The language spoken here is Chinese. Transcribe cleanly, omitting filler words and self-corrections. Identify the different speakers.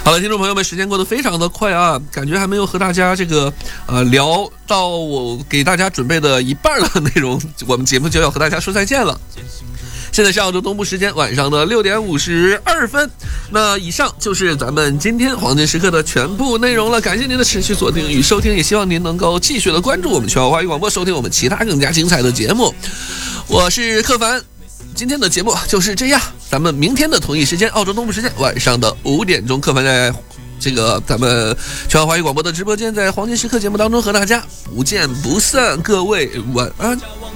Speaker 1: 好了，听众朋友们，时间过得非常的快啊，感觉还没有和大家这个聊到我给大家准备的一半的内容，我们节目就要和大家说再见了。现在是澳洲东部时间晚上的6点52分。那以上就是咱们今天黄金时刻的全部内容了，感谢您的持续锁定与收听，也希望您能够继续的关注我们全华语广播，收听我们其他更加精彩的节目。我是柯凡，今天的节目就是这样，咱们明天的同一时间，澳洲东部时间晚上的5点钟，柯凡在这个咱们全华华语广播的直播间，在黄金时刻节目当中和大家不见不散，各位晚安。